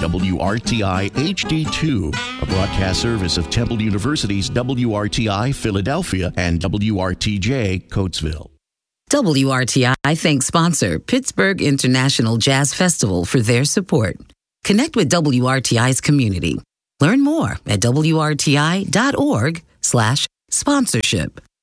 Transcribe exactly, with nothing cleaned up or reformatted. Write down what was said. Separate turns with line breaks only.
W R T I H D two, a broadcast service of Temple University's W R T I Philadelphia and W R T J Coatesville.
W R T I thanks sponsor Pittsburgh International Jazz Festival for their support. Connect with W R T I's community. Learn more at W R T I dot org slash sponsorship.